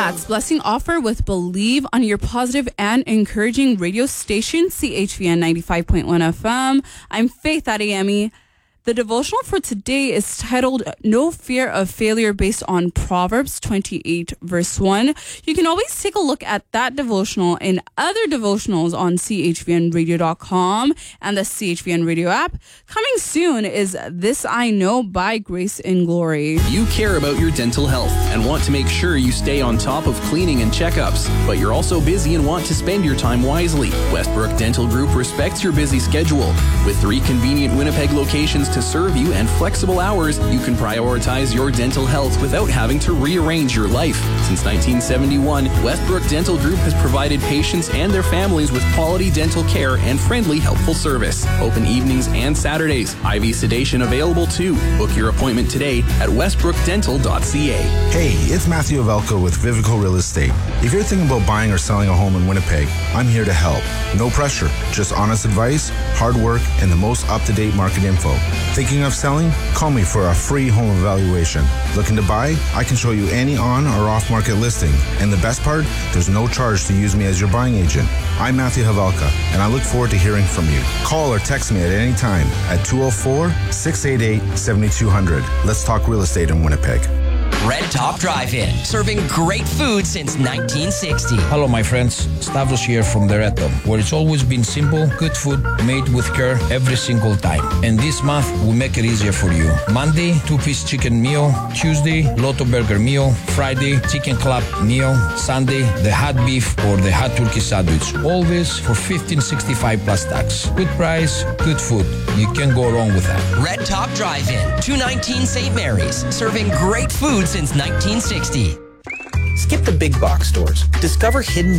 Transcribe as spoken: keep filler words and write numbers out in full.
That's Blessing Offer with Believe on your positive and encouraging radio station, C H V N ninety-five point one F M. I'm Faith Adeyemi. The devotional for today is titled No Fear of Failure, based on Proverbs twenty-eight, verse one. You can always take a look at that devotional and other devotionals on C H V N radio dot com and the C H V N Radio app. Coming soon is This I Know by Grace in Glory. You care about your dental health and want to make sure you stay on top of cleaning and checkups, but you're also busy and want to spend your time wisely. Westbrook Dental Group respects your busy schedule. With three convenient Winnipeg locations to serve you and flexible hours, you can prioritize your dental health without having to rearrange your life. Since nineteen seventy-one, Westbrook Dental Group has provided patients and their families with quality dental care and friendly, helpful service. Open evenings and Saturdays. I V sedation available too. Book your appointment today at westbrook dental dot c a. Hey, it's Matthew Avelko with Vivico Real Estate. If you're thinking about buying or selling a home in Winnipeg, I'm here to help. No pressure, just honest advice, hard work, and the most up-to-date market info. Thinking of selling? Call me for a free home evaluation. Looking to buy? I can show you any on or off-market listing. And the best part? There's no charge to use me as your buying agent. I'm Matthew Havelka, and I look forward to hearing from you. Call or text me at any time at two oh four, six eight eight, seven two zero zero. Let's talk real estate in Winnipeg. Red Top Drive-In, serving great food since nineteen sixty. Hello, my friends. Stavros here from the Red Top, where it's always been simple, good food made with care every single time. And this month, we make it easier for you. Monday, two-piece chicken meal. Tuesday, Lotto Burger meal. Friday, chicken club meal. Sunday, the hot beef or the hot turkey sandwich. All this for fifteen sixty-five plus tax. Good price, good food. You can't go wrong with that. Red Top Drive-In, two nineteen Saint Mary's, serving great food since nineteen sixty. Skip the big box stores. Discover hidden